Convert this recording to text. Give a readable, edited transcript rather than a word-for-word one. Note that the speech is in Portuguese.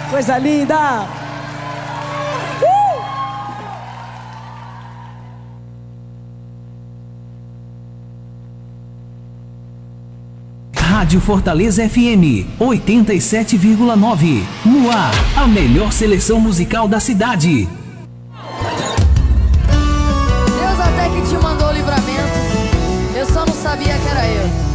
Coisa linda! Rádio Fortaleza FM 87,9. No ar, a melhor seleção musical da cidade. Deus até que te mandou o livramento, eu só não sabia que era eu.